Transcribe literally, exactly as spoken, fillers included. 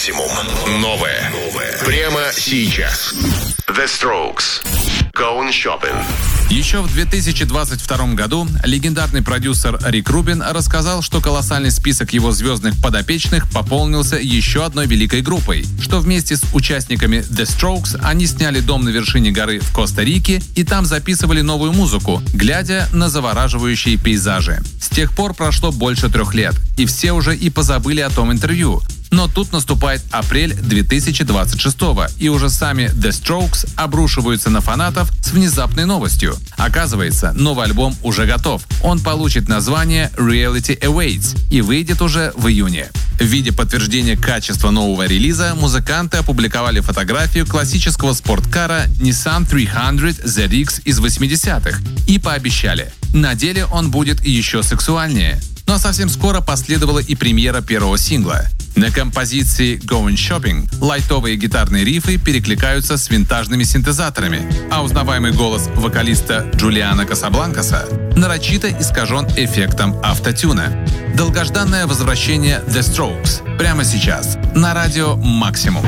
Максимум. Новое. Прямо сейчас. The Strokes. Going Shopping. Еще в две тысячи двадцать втором году легендарный продюсер Рик Рубин рассказал, что колоссальный список его звездных подопечных пополнился еще одной великой группой, что вместе с участниками The Strokes они сняли дом на вершине горы в Коста-Рике и там записывали новую музыку, глядя на завораживающие пейзажи. С тех пор прошло больше трех лет, и все уже и позабыли о том интервью. Но тут наступает апрель две тысячи двадцать шестого, и уже сами The Strokes обрушиваются на фанатов с внезапной новостью. Оказывается, новый альбом уже готов. Он получит название Reality Awaits и выйдет уже в июне. В виде подтверждения качества нового релиза музыканты опубликовали фотографию классического спорткара Nissan триста зет икс из восьмидесятых и пообещали: на деле он будет еще сексуальнее. Но совсем скоро последовала и премьера первого сингла. На композиции Going Shopping лайтовые гитарные рифы перекликаются с винтажными синтезаторами, а узнаваемый голос вокалиста Джулиана Касабланкаса нарочито искажен эффектом автотюна. Долгожданное возвращение The Strokes прямо сейчас на радио Максимум.